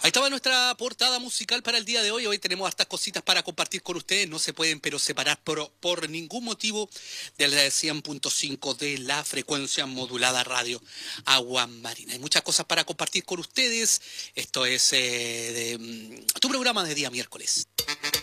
Ahí estaba nuestra portada musical para el día de hoy. Hoy tenemos hartas cositas para compartir con ustedes. No se pueden pero separar por ningún motivo del 100.5 de la frecuencia modulada radio Agua Marina. Hay muchas cosas para compartir con ustedes. Esto es tu programa de día miércoles.